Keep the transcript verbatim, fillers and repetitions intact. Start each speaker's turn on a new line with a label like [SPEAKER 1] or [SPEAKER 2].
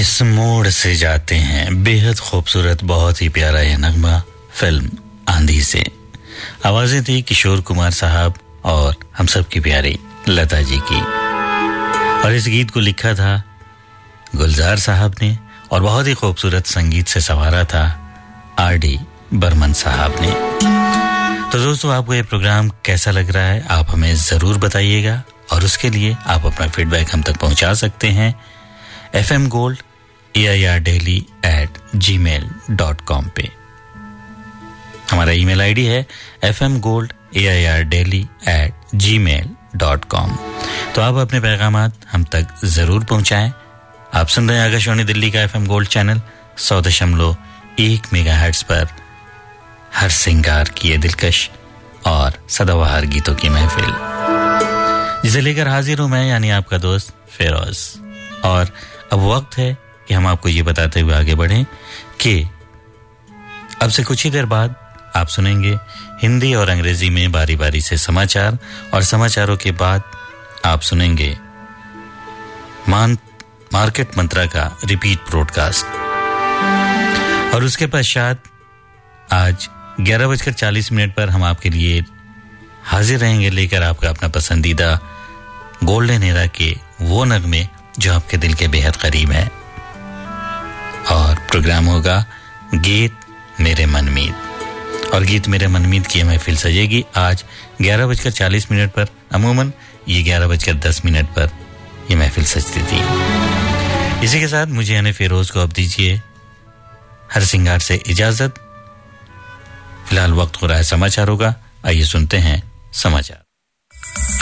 [SPEAKER 1] इस मोड़ से जाते हैं, बेहद खूबसूरत, बहुत ही प्यारा यह नगमा फिल्म आंधी से। आवाजें थी किशोर कुमार साहब और हम सब की प्यारी लता जी की, और इस गीत को लिखा था गुलजार साहब ने और बहुत ही खूबसूरत संगीत से संवारा था आर डी बर्मन साहब ने। तो दोस्तों, आपको ये प्रोग्राम कैसा लग रहा है आप हमें ज़रूर बताइएगा, और उसके लिए आप अपना फीडबैक हम तक पहुंचा सकते हैं F M gold A I R daily eight ji mail dot com पे। हमारा ईमेल आईडी है F M gold A I R daily eight ji mail dot com. तो आप अपने पैगामात हम तक ज़रूर पहुंचाएं। आप सुन रहे हैं आकाशवाणी दिल्ली का एफ एम गोल्ड चैनल सौ दशमलव एक मेगा हर्ट्ज पर हर सिंगार की ये दिलकश और सदाबहार गीतों की महफिल, जिसे लेकर हाजिर हूं मैं, यानी आपका दोस्त फेरोज। और अब वक्त है कि हम आपको ये बताते हुए आगे बढ़ें कि अब से कुछ ही देर बाद आप सुनेंगे हिंदी और अंग्रेजी में बारी बारी से समाचार, और समाचारों के बाद आप सुनेंगे मान मार्केट मंत्रा का रिपीट ब्रॉडकास्ट, और उसके पश्चात आज ग्यारह बजकर चालीस मिनट पर हम आपके लिए हाजिर रहेंगे लेकर आपका अपना पसंदीदा गोल्डन एरा के वो नगमे जो आपके दिल के बेहद करीब है। और प्रोग्राम होगा गीत मेरे मनमीत, और गीत मेरे मनमीत की महफिल सजेगी आज ग्यारह बजकर चालीस मिनट पर। अमूमन ये ग्यारह बजकर दस मिनट पर ये महफिल सजती थी। इसी के साथ मुझे यानी फेरोज को अब दीजिए हर सिंगार से इजाजत। फिलहाल वक्त हो रहा है समाचारों का, आइए सुनते हैं समाचार।